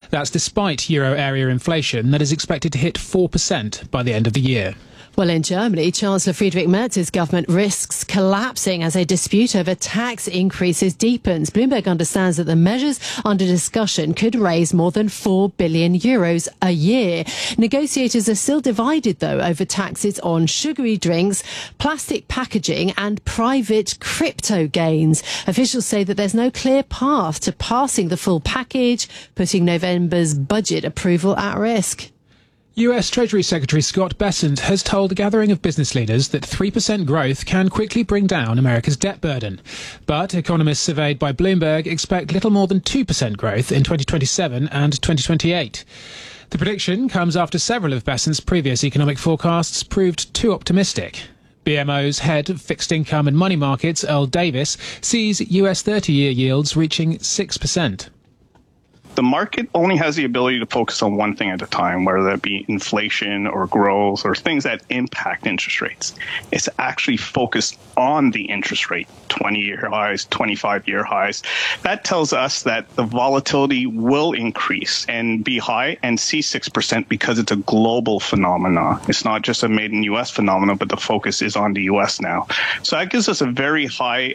That's despite euro area inflation that is expected to hit 4% by the end of the year. Well, in Germany, Chancellor Friedrich Merz's government risks collapsing as a dispute over tax increases deepens. Bloomberg understands that the measures under discussion could raise more than €4 billion a year. Negotiators are still divided, though, over taxes on sugary drinks, plastic packaging and private crypto gains. Officials say that there's no clear path to passing the full package, putting November's budget approval at risk. US Treasury Secretary Scott Bessent has told a gathering of business leaders that 3% growth can quickly bring down America's debt burden. But economists surveyed by Bloomberg expect little more than 2% growth in 2027 and 2028. The prediction comes after several of Bessent's previous economic forecasts proved too optimistic. BMO's head of fixed income and money markets, Earl Davis, sees US 30-year yields reaching 6%. The market only has the ability to focus on one thing at a time, whether that be inflation or growth or things that impact interest rates. It's actually focused on the interest rate, 20-year highs, 25-year highs. That tells us that the volatility will increase and be high and see 6% because it's a global phenomenon. It's not just a made in U.S. phenomenon, but the focus is on the U.S. now. So that gives us a very high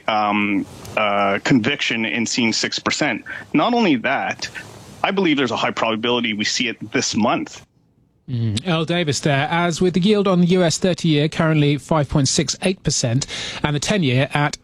conviction in seeing 6%. Not only that, I believe there's a high probability we see it this month. Earl Davis there, as with the yield on the US 30-year currently 5.68% and the 10-year at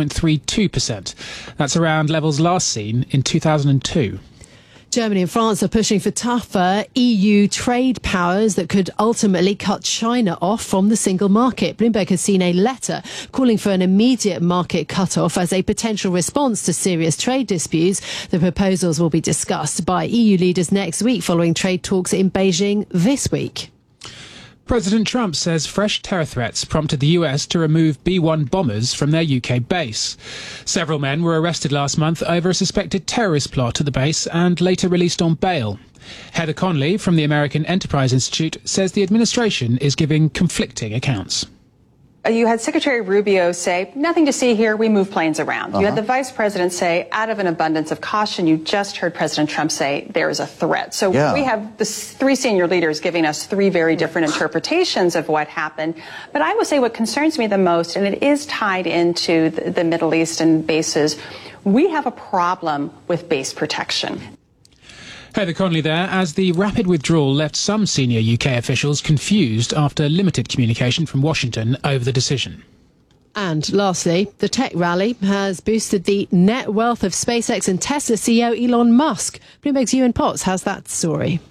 5.32%. That's around levels last seen in 2002. Germany and France are pushing for tougher EU trade powers that could ultimately cut China off from the single market. Bloomberg has seen a letter calling for an immediate market cut-off as a potential response to serious trade disputes. The proposals will be discussed by EU leaders next week following trade talks in Beijing this week. President Trump says fresh terror threats prompted the US to remove B-1 bombers from their UK base. Several men were arrested last month over a suspected terrorist plot at the base and later released on bail. Heather Conley from the American Enterprise Institute says the administration is giving conflicting accounts. You had Secretary Rubio say, nothing to see here, we move planes around. You had the vice president say, out of an abundance of caution. You just heard President Trump say there is a threat. So we have the three senior leaders giving us three very different interpretations of what happened. But I would say what concerns me the most, and it is tied into the Middle East and bases, we have a problem with base protection. Heather Conley there, as the rapid withdrawal left some senior UK officials confused after limited communication from Washington over the decision. And lastly, the tech rally has boosted the net wealth of SpaceX and Tesla CEO Elon Musk. Bloomberg's Ewan Potts has that story.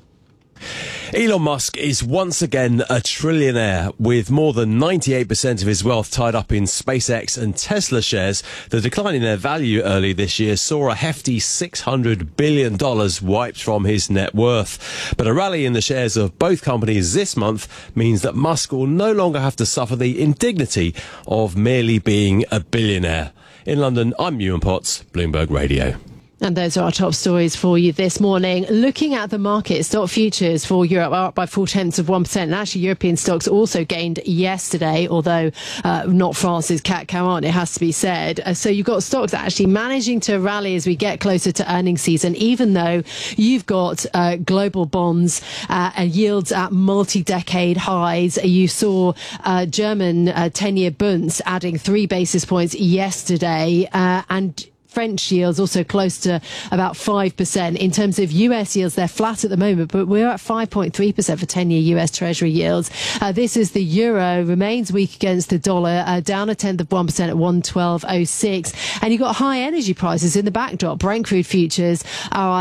Elon Musk is once again a trillionaire with more than 98% of his wealth tied up in SpaceX and Tesla shares. The decline in their value early this year saw a hefty $600 billion wiped from his net worth. But a rally in the shares of both companies this month means that Musk will no longer have to suffer the indignity of merely being a billionaire. In London, I'm Ewan Potts, Bloomberg Radio. And those are our top stories for you this morning. Looking at the market, stock futures for Europe are up by 0.4%. And actually, European stocks also gained yesterday, although not France's CAC 40, it has to be said. So you've got stocks actually managing to rally as we get closer to earnings season, even though you've got global bonds and yields at multi-decade highs. You saw German 10-year Bunds adding 3 basis points yesterday, and French yields also close to about 5%. In terms of US yields, they're flat at the moment, but we're at 5.3% for 10-year US Treasury yields. This is the euro, remains weak against the dollar, down 0.1% at 112.06. And you've got high energy prices in the backdrop. Brent crude futures are at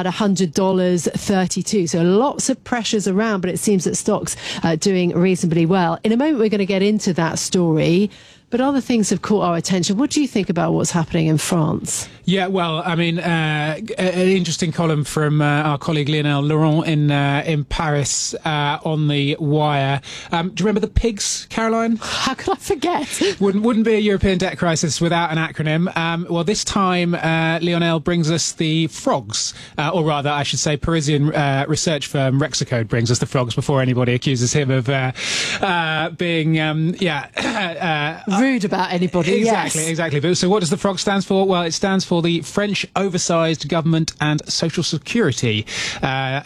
$100.32. So lots of pressures around, but it seems that stocks are doing reasonably well. In a moment, we're going to get into that story. But other things have caught our attention. What do you think about what's happening in France? Yeah, well, I mean, an interesting column from our colleague Lionel Laurent in Paris on the Wire. Do you remember the pigs, Caroline? How could I forget? Wouldn't be a European debt crisis without an acronym. Well, this time Lionel brings us the frogs, or rather, I should say, Parisian research firm Rexicode brings us the frogs before anybody accuses him of being, rude about anybody. Exactly. But so what does the FROG stand for? Well, it stands for the French Oversized Government and Social Security.